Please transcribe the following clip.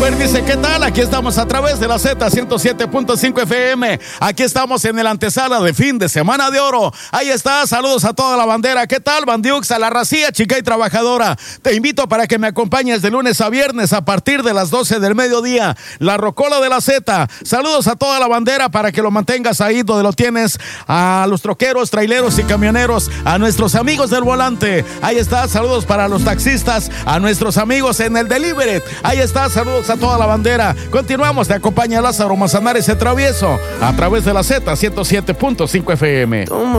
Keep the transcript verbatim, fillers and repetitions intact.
ver, dice, ¿qué tal? Aquí estamos a través de la Z ciento siete punto cinco F M. Aquí estamos en el antesala de fin de semana de oro. Ahí está, saludos a toda la bandera. ¿Qué tal, Bandiux? A la racía chica y trabajadora. Te invito para que me acompañes de lunes a viernes a partir de las doce del mediodía. La rocola de la Z. Saludos a toda la bandera para que lo mantengas ahí donde lo tienes. A los troqueros, traileros y camioneros. A nuestros amigos del volante. Ahí está, saludos para los taxistas. A nuestros amigos en el delivery. Ahí está, saludos a toda la bandera. Continuamos, te acompaña Lázaro Manzanares, el travieso, a través de la Z ciento siete punto cinco F M.